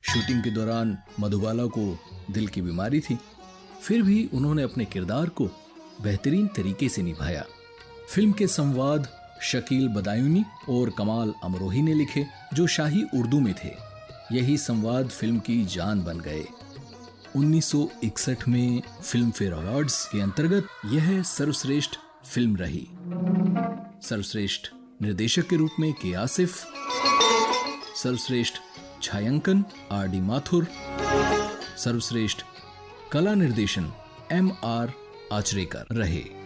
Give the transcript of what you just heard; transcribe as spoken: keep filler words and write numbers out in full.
Shooting के दौरान मधुबाला को दिल की बीमारी थी, फिर भी उन्होंने अपने किरदार को बेहतरीन तरीके से निभाया। फिल्म के संवाद शकील बदायूनी और कमाल अमरोही ने लिखे, जो शाही उर्दू में थे। यही संवाद फिल्म की जान बन गए। उन्नीस सौ इकसठ में फिल्म फेयर अवार्ड्स के अंतर्गत यह सर्वश्रेष्ठ फिल्म रही। सर्वश्रेष्ठ निर्देशक के रूप में के आसिफ, सर्वश्रेष्ठ छायांकन आर डी माथुर, सर्वश्रेष्ठ कला निर्देशन एम आर आचरेकर रहे।